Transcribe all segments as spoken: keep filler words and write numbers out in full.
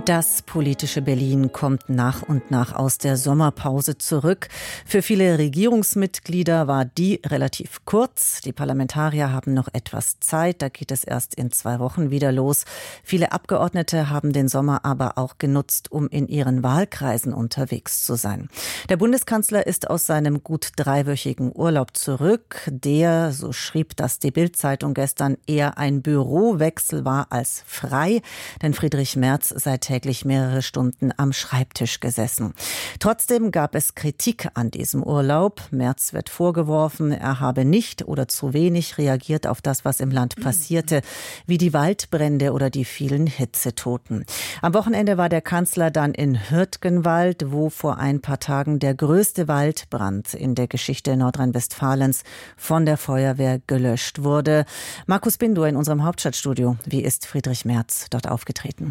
Das politische Berlin kommt nach und nach aus der Sommerpause zurück. Für viele Regierungsmitglieder war die relativ kurz. Die Parlamentarier haben noch etwas Zeit, da geht es erst in zwei Wochen wieder los. Viele Abgeordnete haben den Sommer aber auch genutzt, um in ihren Wahlkreisen unterwegs zu sein. Der Bundeskanzler ist aus seinem gut dreiwöchigen Urlaub zurück, der, so schrieb das die Bild-Zeitung gestern, eher ein Bürowechsel war als frei, denn Friedrich Merz sei täglich mehrere Stunden am Schreibtisch gesessen. Trotzdem gab es Kritik an diesem Urlaub. Merz wird vorgeworfen, er habe nicht oder zu wenig reagiert auf das, was im Land passierte, wie die Waldbrände oder die vielen Hitzetoten. Am Wochenende war der Kanzler dann in Hürtgenwald, wo vor ein paar Tagen der größte Waldbrand in der Geschichte Nordrhein-Westfalens von der Feuerwehr gelöscht wurde. Markus Bindur in unserem Hauptstadtstudio. Wie ist Friedrich Merz dort aufgetreten?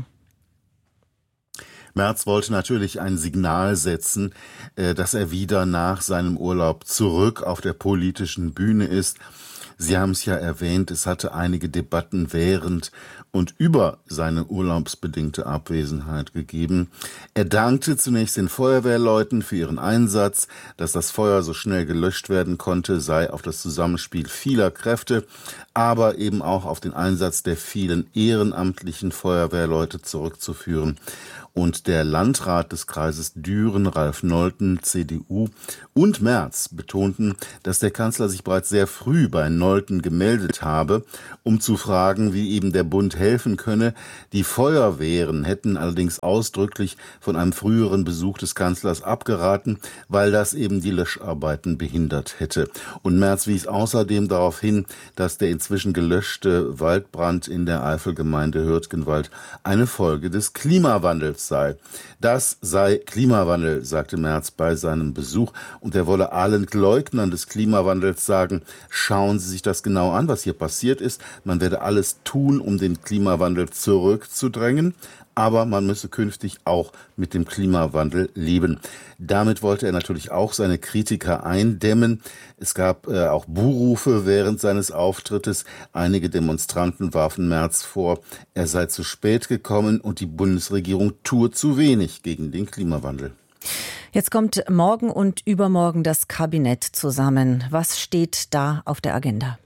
Merz wollte natürlich ein Signal setzen, dass er wieder nach seinem Urlaub zurück auf der politischen Bühne ist. Sie haben es ja erwähnt, es hatte einige Debatten während und über seine urlaubsbedingte Abwesenheit gegeben. Er dankte zunächst den Feuerwehrleuten für ihren Einsatz. Dass das Feuer so schnell gelöscht werden konnte, sei auf das Zusammenspiel vieler Kräfte, aber eben auch auf den Einsatz der vielen ehrenamtlichen Feuerwehrleute zurückzuführen. Und der Landrat des Kreises Düren, Ralf Nolten, C D U, und Merz betonten, dass der Kanzler sich bereits sehr früh bei Nolten gemeldet habe, um zu fragen, wie eben der Bund helfen könne. Die Feuerwehren hätten allerdings ausdrücklich von einem früheren Besuch des Kanzlers abgeraten, weil das eben die Löscharbeiten behindert hätte. Und Merz wies außerdem darauf hin, dass der inzwischen gelöschte Waldbrand in der Eifelgemeinde Hürtgenwald eine Folge des Klimawandels sei. Das sei Klimawandel, sagte Merz bei seinem Besuch, und er wolle allen Leugnern des Klimawandels sagen, schauen Sie sich das genau an, was hier passiert ist. Man werde alles tun, um den Klimawandel zurückzudrängen, aber man müsse künftig auch mit dem Klimawandel leben. Damit wollte er natürlich auch seine Kritiker eindämmen. Es gab äh, auch Buhrufe während seines Auftrittes. Einige Demonstranten warfen Merz vor, er sei zu spät gekommen und die Bundesregierung tue zu wenig gegen den Klimawandel. Jetzt kommt morgen und übermorgen das Kabinett zusammen. Was steht da auf der Agenda?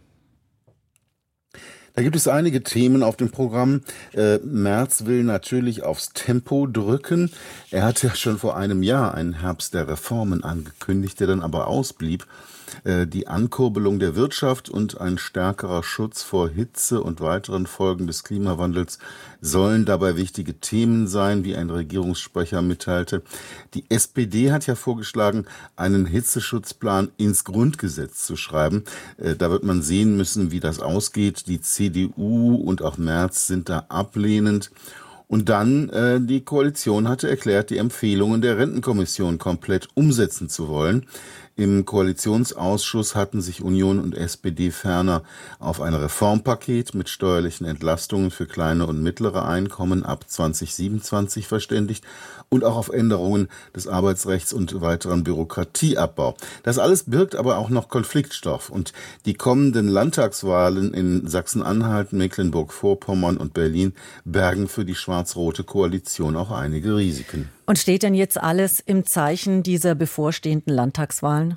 Da gibt es einige Themen auf dem Programm. Äh, Merz will natürlich aufs Tempo drücken. Er hatte ja schon vor einem Jahr einen Herbst der Reformen angekündigt, der dann aber ausblieb. Äh, die Ankurbelung der Wirtschaft und ein stärkerer Schutz vor Hitze und weiteren Folgen des Klimawandels sollen dabei wichtige Themen sein, wie ein Regierungssprecher mitteilte. Die S P D hat ja vorgeschlagen, einen Hitzeschutzplan ins Grundgesetz zu schreiben. Äh, da wird man sehen müssen, wie das ausgeht. Die C D U und auch Merz sind da ablehnend. Und dann, äh, die Koalition hatte erklärt, die Empfehlungen der Rentenkommission komplett umsetzen zu wollen. Im Koalitionsausschuss hatten sich Union und S P D ferner auf ein Reformpaket mit steuerlichen Entlastungen für kleine und mittlere Einkommen ab zwanzig siebenundzwanzig verständigt und auch auf Änderungen des Arbeitsrechts und weiteren Bürokratieabbau. Das alles birgt aber auch noch Konfliktstoff, und die kommenden Landtagswahlen in Sachsen-Anhalt, Mecklenburg-Vorpommern und Berlin bergen für die schwarz-rote Koalition auch einige Risiken. Und steht denn jetzt alles im Zeichen dieser bevorstehenden Landtagswahlen?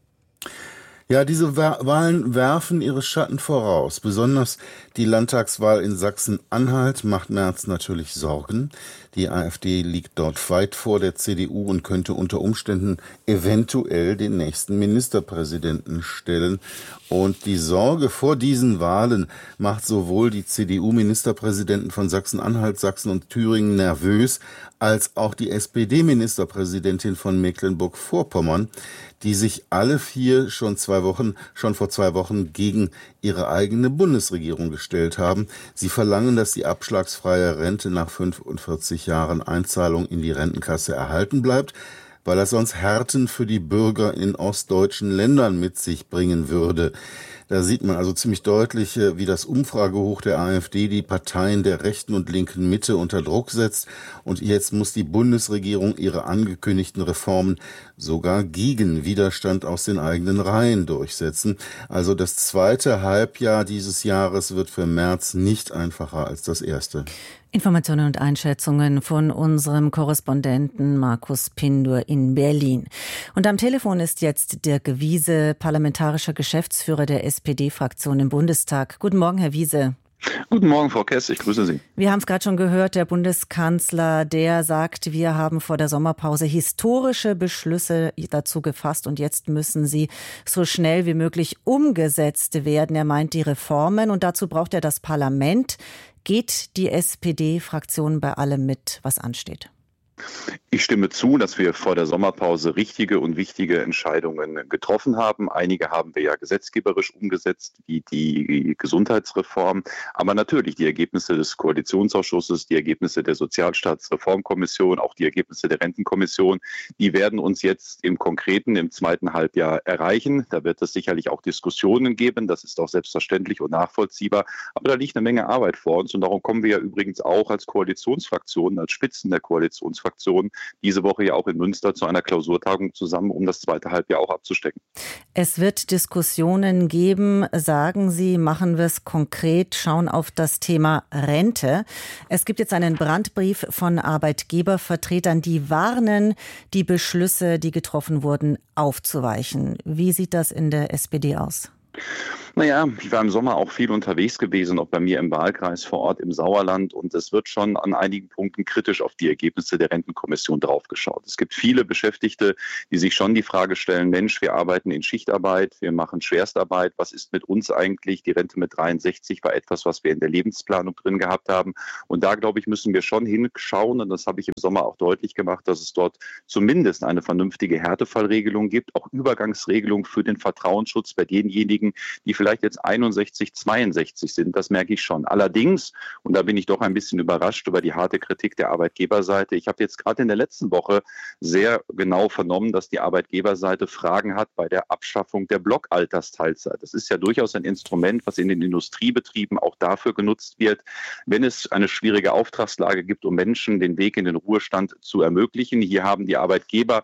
Ja, diese Wahlen werfen ihre Schatten voraus. Besonders die Landtagswahl in Sachsen-Anhalt macht Merz natürlich Sorgen. Die AfD liegt dort weit vor der C D U und könnte unter Umständen eventuell den nächsten Ministerpräsidenten stellen. Und die Sorge vor diesen Wahlen macht sowohl die C D U-Ministerpräsidenten von Sachsen-Anhalt, Sachsen und Thüringen nervös, als auch die S P D-Ministerpräsidentin von Mecklenburg-Vorpommern, die sich alle vier schon zwei Wochen, schon vor zwei Wochen gegen ihre eigene Bundesregierung gestellt haben. Sie verlangen, dass die abschlagsfreie Rente nach fünfundvierzig Jahren Einzahlung in die Rentenkasse erhalten bleibt, weil das sonst Härten für die Bürger in ostdeutschen Ländern mit sich bringen würde. Da sieht man also ziemlich deutlich, wie das Umfragehoch der AfD die Parteien der rechten und linken Mitte unter Druck setzt. Und jetzt muss die Bundesregierung ihre angekündigten Reformen sogar gegen Widerstand aus den eigenen Reihen durchsetzen. Also das zweite Halbjahr dieses Jahres wird für Merz nicht einfacher als das erste. Informationen und Einschätzungen von unserem Korrespondenten Markus Pindur in Berlin. Und am Telefon ist jetzt Dirk Wiese, parlamentarischer Geschäftsführer der S P D-Fraktion im Bundestag. Guten Morgen, Herr Wiese. Guten Morgen, Frau Kess, ich grüße Sie. Wir haben es gerade schon gehört, der Bundeskanzler, der sagt, wir haben vor der Sommerpause historische Beschlüsse dazu gefasst und jetzt müssen sie so schnell wie möglich umgesetzt werden. Er meint die Reformen und dazu braucht er das Parlament. Geht die S P D-Fraktion bei allem mit, was ansteht? Ich stimme zu, dass wir vor der Sommerpause richtige und wichtige Entscheidungen getroffen haben. Einige haben wir ja gesetzgeberisch umgesetzt, wie die Gesundheitsreform. Aber natürlich die Ergebnisse des Koalitionsausschusses, die Ergebnisse der Sozialstaatsreformkommission, auch die Ergebnisse der Rentenkommission, die werden uns jetzt im Konkreten im zweiten Halbjahr erreichen. Da wird es sicherlich auch Diskussionen geben. Das ist auch selbstverständlich und nachvollziehbar. Aber da liegt eine Menge Arbeit vor uns. Und darum kommen wir ja übrigens auch als Koalitionsfraktionen, als Spitzen der Koalitionsfraktionen, diese Woche ja auch in Münster zu einer Klausurtagung zusammen, um das zweite Halbjahr auch abzustecken. Es wird Diskussionen geben, sagen Sie, machen wir es konkret, schauen auf das Thema Rente. Es gibt jetzt einen Brandbrief von Arbeitgebervertretern, die warnen, die Beschlüsse, die getroffen wurden, aufzuweichen. Wie sieht das in der S P D aus? Naja, ich war im Sommer auch viel unterwegs gewesen, auch bei mir im Wahlkreis vor Ort im Sauerland. Und es wird schon an einigen Punkten kritisch auf die Ergebnisse der Rentenkommission draufgeschaut. Es gibt viele Beschäftigte, die sich schon die Frage stellen, Mensch, wir arbeiten in Schichtarbeit, wir machen Schwerstarbeit. Was ist mit uns eigentlich? Die Rente mit dreiundsechzig war etwas, was wir in der Lebensplanung drin gehabt haben. Und da, glaube ich, müssen wir schon hinschauen. Und das habe ich im Sommer auch deutlich gemacht, dass es dort zumindest eine vernünftige Härtefallregelung gibt, auch Übergangsregelung für den Vertrauensschutz bei denjenigen, die vielleicht jetzt einundsechzig, zweiundsechzig sind, das merke ich schon. Allerdings, und da bin ich doch ein bisschen überrascht über die harte Kritik der Arbeitgeberseite, ich habe jetzt gerade in der letzten Woche sehr genau vernommen, dass die Arbeitgeberseite Fragen hat bei der Abschaffung der Blockaltersteilzeit. Das ist ja durchaus ein Instrument, was in den Industriebetrieben auch dafür genutzt wird, wenn es eine schwierige Auftragslage gibt, um Menschen den Weg in den Ruhestand zu ermöglichen. Hier haben die Arbeitgeber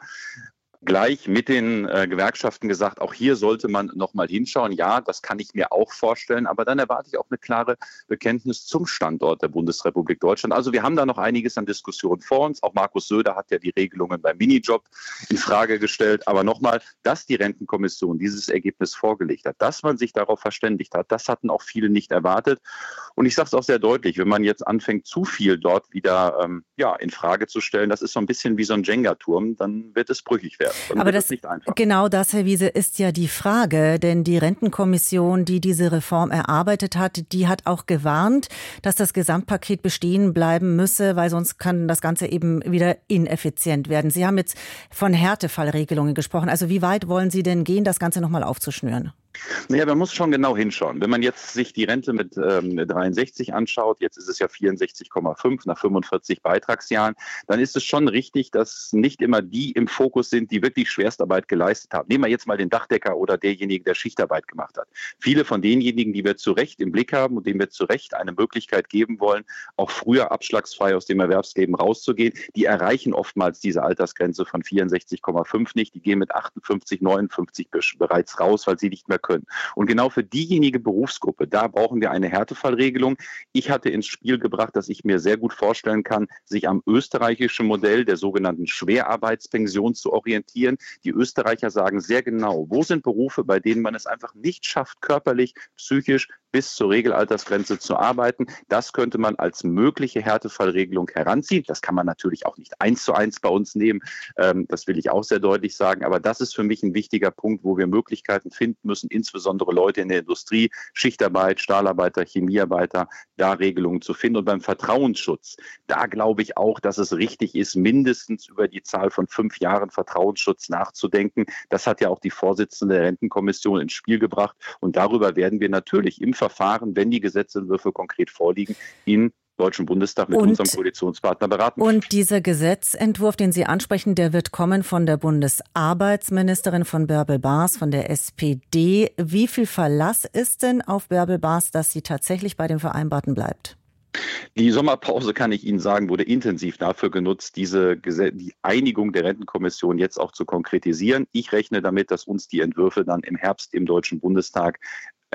gleich mit den äh, Gewerkschaften gesagt, auch hier sollte man noch mal hinschauen. Ja, das kann ich mir auch vorstellen, aber dann erwarte ich auch eine klare Bekenntnis zum Standort der Bundesrepublik Deutschland. Also wir haben da noch einiges an Diskussionen vor uns. Auch Markus Söder hat ja die Regelungen beim Minijob in Frage gestellt. Aber nochmal, dass die Rentenkommission dieses Ergebnis vorgelegt hat, dass man sich darauf verständigt hat, das hatten auch viele nicht erwartet. Und ich sage es auch sehr deutlich, wenn man jetzt anfängt, zu viel dort wieder ähm, ja, in Frage zu stellen, das ist so ein bisschen wie so ein Jenga-Turm, dann wird es brüchig werden. Dann Aber das, genau das, Herr Wiese, ist ja die Frage, denn die Rentenkommission, die diese Reform erarbeitet hat, die hat auch gewarnt, dass das Gesamtpaket bestehen bleiben müsse, weil sonst kann das Ganze eben wieder ineffizient werden. Sie haben jetzt von Härtefallregelungen gesprochen. Also wie weit wollen Sie denn gehen, das Ganze nochmal aufzuschnüren? Naja, man muss schon genau hinschauen. Wenn man jetzt sich die Rente mit ähm, dreiundsechzig anschaut, jetzt ist es ja vierundsechzig Komma fünf nach fünfundvierzig Beitragsjahren, dann ist es schon richtig, dass nicht immer die im Fokus sind, die wirklich Schwerstarbeit geleistet haben. Nehmen wir jetzt mal den Dachdecker oder derjenige, der Schichtarbeit gemacht hat. Viele von denjenigen, die wir zu Recht im Blick haben und denen wir zu Recht eine Möglichkeit geben wollen, auch früher abschlagsfrei aus dem Erwerbsleben rauszugehen, die erreichen oftmals diese Altersgrenze von vierundsechzig Komma fünf nicht. Die gehen mit achtundfünfzig, neunundfünfzig bereits raus, weil sie nicht mehr können. Und genau für diejenige Berufsgruppe, da brauchen wir eine Härtefallregelung. Ich hatte ins Spiel gebracht, dass ich mir sehr gut vorstellen kann, sich am österreichischen Modell der sogenannten Schwerarbeitspension zu orientieren. Die Österreicher sagen sehr genau, wo sind Berufe, bei denen man es einfach nicht schafft, körperlich, psychisch bis zur Regelaltersgrenze zu arbeiten. Das könnte man als mögliche Härtefallregelung heranziehen. Das kann man natürlich auch nicht eins zu eins bei uns nehmen. Das will ich auch sehr deutlich sagen. Aber das ist für mich ein wichtiger Punkt, wo wir Möglichkeiten finden müssen, insbesondere Leute in der Industrie, Schichtarbeit, Stahlarbeiter, Chemiearbeiter, da Regelungen zu finden. Und beim Vertrauensschutz, da glaube ich auch, dass es richtig ist, mindestens über die Zahl von fünf Jahren Vertrauensschutz nachzudenken. Das hat ja auch die Vorsitzende der Rentenkommission ins Spiel gebracht. Und darüber werden wir natürlich im Verfahren, wenn die Gesetzentwürfe konkret vorliegen, in Deutschen Bundestag mit und, unserem Koalitionspartner beraten. Und dieser Gesetzentwurf, den Sie ansprechen, der wird kommen von der Bundesarbeitsministerin, von Bärbel Baas, von der S P D. Wie viel Verlass ist denn auf Bärbel Baas, dass sie tatsächlich bei dem Vereinbarten bleibt? Die Sommerpause, kann ich Ihnen sagen, wurde intensiv dafür genutzt, diese die Einigung der Rentenkommission jetzt auch zu konkretisieren. Ich rechne damit, dass uns die Entwürfe dann im Herbst im Deutschen Bundestag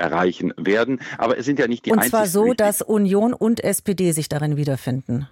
erreichen werden. Aber es sind ja nicht die einzigen. Und zwar so, wichtigen. dass Union und S P D sich darin wiederfinden.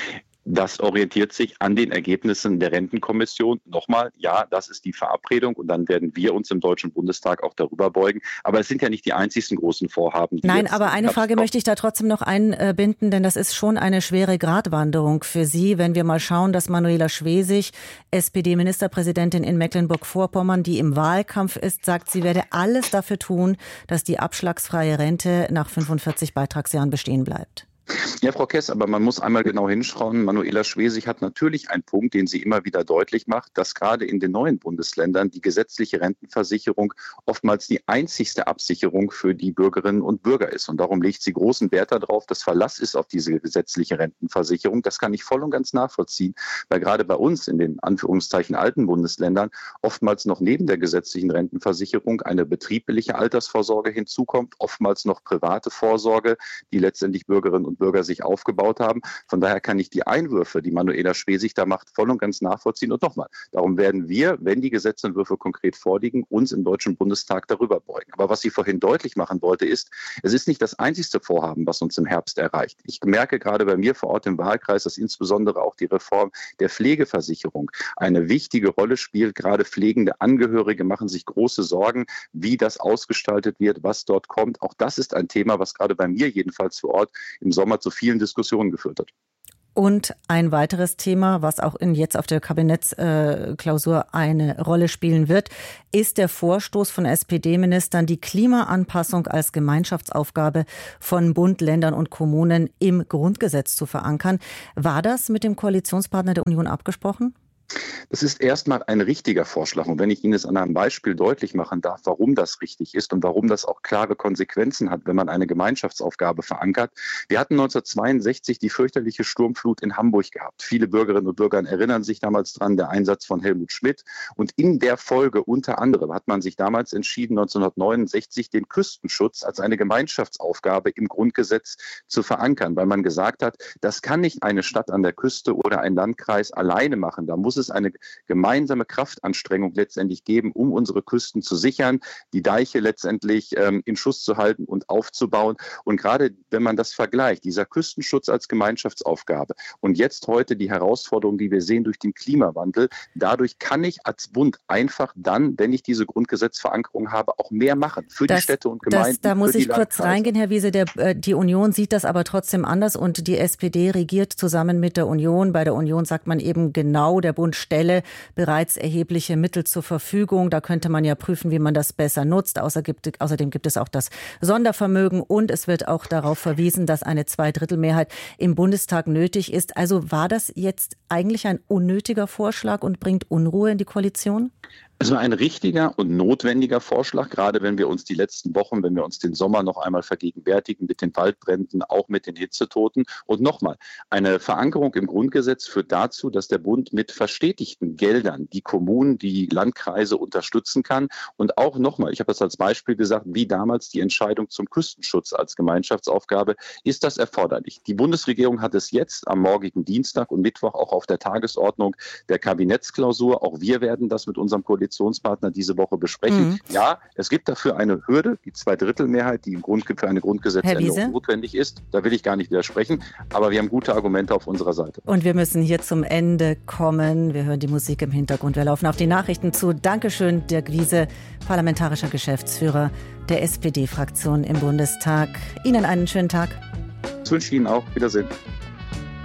Das orientiert sich an den Ergebnissen der Rentenkommission. Nochmal, ja, das ist die Verabredung und dann werden wir uns im Deutschen Bundestag auch darüber beugen. Aber es sind ja nicht die einzigsten großen Vorhaben. Die Nein, aber eine Frage möchte ich da trotzdem noch einbinden, denn das ist schon eine schwere Gratwanderung für Sie, wenn wir mal schauen, dass Manuela Schwesig, S P D-Ministerpräsidentin in Mecklenburg-Vorpommern, die im Wahlkampf ist, sagt, sie werde alles dafür tun, dass die abschlagsfreie Rente nach fünfundvierzig Beitragsjahren bestehen bleibt. Ja, Frau Kess, aber man muss einmal genau hinschauen. Manuela Schwesig hat natürlich einen Punkt, den sie immer wieder deutlich macht, dass gerade in den neuen Bundesländern die gesetzliche Rentenversicherung oftmals die einzigste Absicherung für die Bürgerinnen und Bürger ist. Und darum legt sie großen Wert darauf, dass Verlass ist auf diese gesetzliche Rentenversicherung. Das kann ich voll und ganz nachvollziehen, weil gerade bei uns in den Anführungszeichen alten Bundesländern oftmals noch neben der gesetzlichen Rentenversicherung eine betriebliche Altersvorsorge hinzukommt, oftmals noch private Vorsorge, die letztendlich Bürgerinnen und Bürger sich aufgebaut haben. Von daher kann ich die Einwürfe, die Manuela Schwesig da macht, voll und ganz nachvollziehen. Und nochmal, darum werden wir, wenn die Gesetzentwürfe konkret vorliegen, uns im Deutschen Bundestag darüber beugen. Aber was sie vorhin deutlich machen wollte, ist, es ist nicht das einzigste Vorhaben, was uns im Herbst erreicht. Ich merke gerade bei mir vor Ort im Wahlkreis, dass insbesondere auch die Reform der Pflegeversicherung eine wichtige Rolle spielt. Gerade pflegende Angehörige machen sich große Sorgen, wie das ausgestaltet wird, was dort kommt. Auch das ist ein Thema, was gerade bei mir jedenfalls vor Ort im Sommer zu vielen Diskussionen geführt hat. Und ein weiteres Thema, was auch in, jetzt auf der Kabinettsklausur eine Rolle spielen wird, ist der Vorstoß von S P D-Ministern, die Klimaanpassung als Gemeinschaftsaufgabe von Bund, Ländern und Kommunen im Grundgesetz zu verankern. War das mit dem Koalitionspartner der Union abgesprochen? Das ist erstmal ein richtiger Vorschlag. Und wenn ich Ihnen es an einem Beispiel deutlich machen darf, warum das richtig ist und warum das auch klare Konsequenzen hat, wenn man eine Gemeinschaftsaufgabe verankert. Wir hatten neunzehnhundertzweiundsechzig die fürchterliche Sturmflut in Hamburg gehabt. Viele Bürgerinnen und Bürger erinnern sich damals dran, der Einsatz von Helmut Schmidt. Und in der Folge unter anderem hat man sich damals entschieden, neunzehnhundertneunundsechzig den Küstenschutz als eine Gemeinschaftsaufgabe im Grundgesetz zu verankern, weil man gesagt hat, das kann nicht eine Stadt an der Küste oder ein Landkreis alleine machen. Da muss es eine gemeinsame Kraftanstrengung letztendlich geben, um unsere Küsten zu sichern, die Deiche letztendlich ähm, in Schuss zu halten und aufzubauen. Und gerade wenn man das vergleicht, dieser Küstenschutz als Gemeinschaftsaufgabe und jetzt heute die Herausforderung, die wir sehen durch den Klimawandel, dadurch kann ich als Bund einfach dann, wenn ich diese Grundgesetzverankerung habe, auch mehr machen für das, die Städte und Gemeinden. Das, da muss ich Landkreise. kurz reingehen, Herr Wiese. Der, äh, die Union sieht das aber trotzdem anders und die S P D regiert zusammen mit der Union. Bei der Union sagt man eben genau, der Bund stelle bereits erhebliche Mittel zur Verfügung. Da könnte man ja prüfen, wie man das besser nutzt. Außerdem gibt es auch das Sondervermögen und es wird auch darauf verwiesen, dass eine Zweidrittelmehrheit im Bundestag nötig ist. Also war das jetzt eigentlich ein unnötiger Vorschlag und bringt Unruhe in die Koalition? Es war ein richtiger und notwendiger Vorschlag, gerade wenn wir uns die letzten Wochen, wenn wir uns den Sommer noch einmal vergegenwärtigen mit den Waldbränden, auch mit den Hitzetoten. Und nochmal, eine Verankerung im Grundgesetz führt dazu, dass der Bund mit verstetigten Geldern die Kommunen, die Landkreise unterstützen kann. Und auch nochmal, ich habe das als Beispiel gesagt, wie damals die Entscheidung zum Küstenschutz als Gemeinschaftsaufgabe, ist das erforderlich. Die Bundesregierung hat es jetzt am morgigen Dienstag und Mittwoch auch auf der Tagesordnung der Kabinettsklausur. Auch wir werden das mit unserem Koalitionspartner diese Woche besprechen. Mhm. Ja, es gibt dafür eine Hürde, die Zweidrittelmehrheit, die im Grund für eine Grundgesetzänderung notwendig ist. Da will ich gar nicht widersprechen, aber wir haben gute Argumente auf unserer Seite. Und wir müssen hier zum Ende kommen. Wir hören die Musik im Hintergrund. Wir laufen auf die Nachrichten zu. Dankeschön, Dirk Wiese, parlamentarischer Geschäftsführer der S P D-Fraktion im Bundestag. Ihnen einen schönen Tag. Das wünsche ich Ihnen auch. Wiedersehen.